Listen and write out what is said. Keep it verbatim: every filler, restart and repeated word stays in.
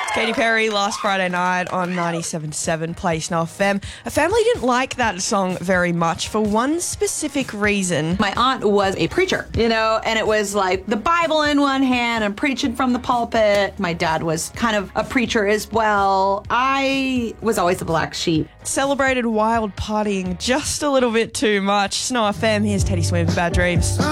Katy Perry last Friday night on ninety-seven point seven Play Snow F M. A family didn't like that song very much for one specific reason. My aunt was a preacher, you know, and it was like the Bible in one hand and preaching from the pulpit. My dad was kind of a preacher as well. I was always the black sheep. Celebrated wild partying just a little bit too much. Snow F M, here's Teddy Swims, Bad Dreams.